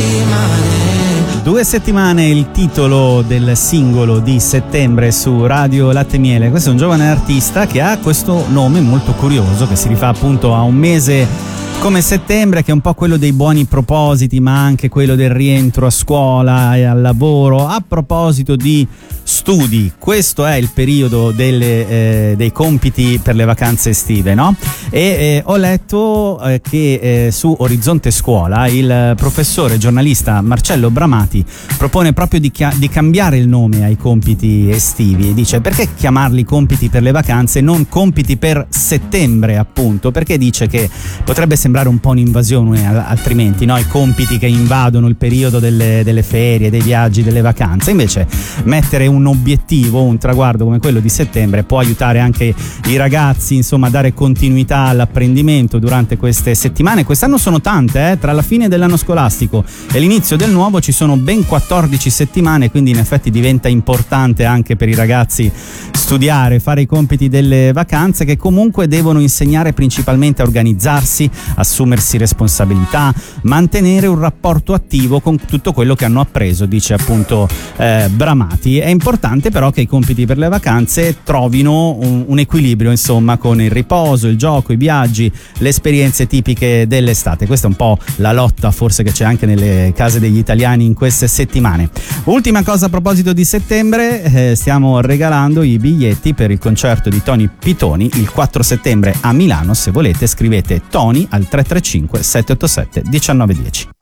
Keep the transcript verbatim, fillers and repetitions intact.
Due settimane è il titolo del singolo di settembre su Radio Latte Miele. Questo è un giovane artista che ha questo nome molto curioso, che si rifà appunto a un mese come settembre, che è un po' quello dei buoni propositi, ma anche quello del rientro a scuola e al lavoro. A proposito di studi, questo è il periodo delle, eh, dei compiti per le vacanze estive, no? E eh, ho letto eh, che eh, su Orizzonte Scuola il professore giornalista Marcello Bramati propone proprio di, chia- di cambiare il nome ai compiti estivi. Dice: perché chiamarli compiti per le vacanze e non compiti per settembre, appunto? Perché dice che potrebbe sembrare un po' un'invasione altrimenti, no? I compiti che invadono il periodo delle, delle ferie, dei viaggi, delle vacanze. Invece mettere un obiettivo, un traguardo come quello di settembre può aiutare anche i ragazzi, insomma, a dare continuità all'apprendimento durante queste settimane. Quest'anno sono tante, eh? Tra la fine dell'anno scolastico e l'inizio del nuovo ci sono ben quattordici settimane, quindi in effetti diventa importante anche per i ragazzi studiare, fare i compiti delle vacanze, che comunque devono insegnare principalmente a organizzarsi, assumersi responsabilità, mantenere un rapporto attivo con tutto quello che hanno appreso, dice appunto eh, Bramati. È importante però che i compiti per le vacanze trovino un, un equilibrio, insomma, con il riposo, il gioco, i viaggi, le esperienze tipiche dell'estate. Questa è un po' la lotta forse che c'è anche nelle case degli italiani in queste settimane. Ultima cosa a proposito di settembre, eh, stiamo regalando i biglietti per il concerto di Tony Pitoni il quattro settembre a Milano. Se volete scrivete Tony al tre tre cinque sette otto sette uno nove uno zero.